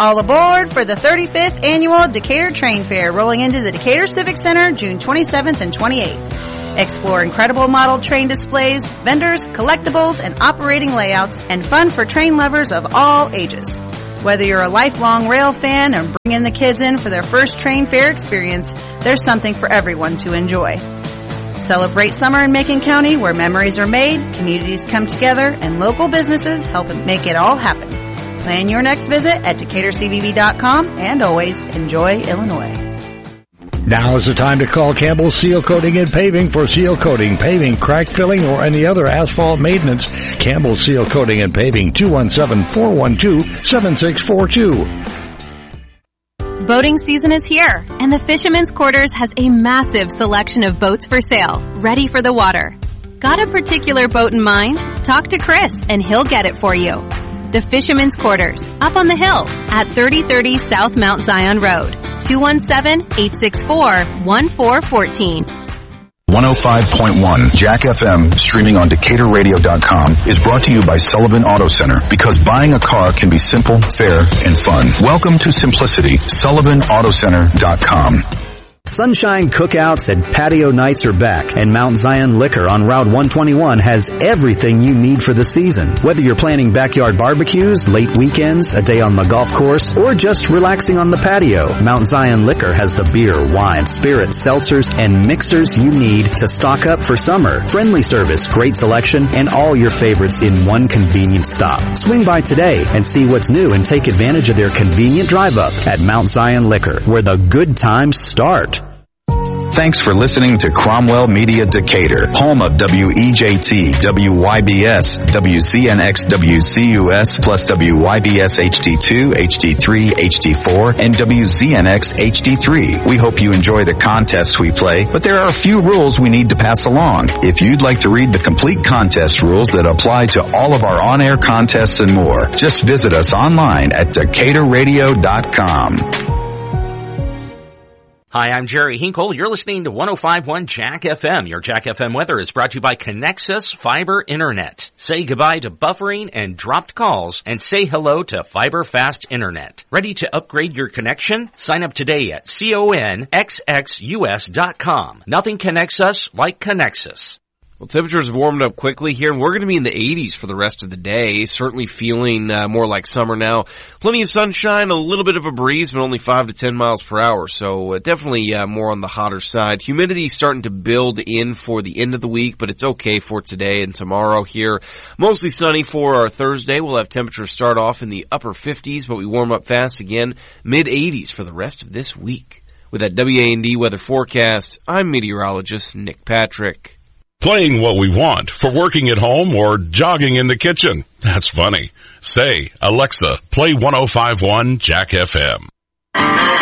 All aboard for the 35th Annual Decatur Train Fair, rolling into the Decatur Civic Center June 27th and 28th. Explore incredible model train displays, vendors, collectibles, and operating layouts, and fun for train lovers of all ages. Whether you're a lifelong rail fan or bringing the kids in for their first train fair experience, there's something for everyone to enjoy. Celebrate summer in Macon County, where memories are made, communities come together, and local businesses help make it all happen. Plan your next visit at DecaturCVB.com, and always enjoy Illinois. Now is the time to call Campbell Seal Coating and Paving for seal coating, paving, crack filling, or any other asphalt maintenance. Campbell Seal Coating and Paving, 217-412-7642. Boating season is here, and the Fisherman's Quarters has a massive selection of boats for sale, ready for the water. Got a particular boat in mind? Talk to Chris, and he'll get it for you. The Fisherman's Quarters, up on the hill at 3030 South Mount Zion Road, 217-864-1414. 105.1 Jack FM, streaming on DecaturRadio.com, is brought to you by Sullivan Auto Center, because buying a car can be simple, fair, and fun. Welcome to simplicity. SullivanAutoCenter.com. Sunshine cookouts and patio nights are back, and Mount Zion Liquor on Route 121 has everything you need for the season. Whether you're planning backyard barbecues, late weekends, a day on the golf course, or just relaxing on the patio, Mount Zion Liquor has the beer, wine, spirits, seltzers, and mixers you need to stock up for summer. Friendly service, great selection, and all your favorites in one convenient stop. Swing by today and see what's new and take advantage of their convenient drive-up at Mount Zion Liquor, where the good times start. Thanks for listening to Cromwell Media Decatur, home of WEJT, WYBS, WZNX, WCUS, plus WYBS HD2, HD3, HD4, and WZNX HD3. We hope you enjoy the contests we play, but there are a few rules we need to pass along. If you'd like to read the complete contest rules that apply to all of our on-air contests and more, just visit us online at DecaturRadio.com. Hi, I'm Jerry Hinkle. You're listening to 105.1 Jack FM. Your Jack FM weather is brought to you by Connexus Fiber Internet. Say goodbye to buffering and dropped calls, and say hello to Fiber Fast Internet. Ready to upgrade your connection? Sign up today at CONXXUS.com. Nothing connects us like Connexus. Well, temperatures have warmed up quickly here, and we're going to be in the 80s for the rest of the day. Certainly feeling more like summer now. Plenty of sunshine, a little bit of a breeze, but only 5 to 10 miles per hour. So definitely more on the hotter side. Humidity starting to build in for the end of the week, but it's okay for today and tomorrow here. Mostly sunny for our Thursday. We'll have temperatures start off in the upper 50s, but we warm up fast again. Mid-80s for the rest of this week. With that WA&D weather forecast, I'm meteorologist Nick Patrick. Playing what we want for working at home or jogging in the kitchen. That's funny. Say, Alexa, play 105.1 Jack FM.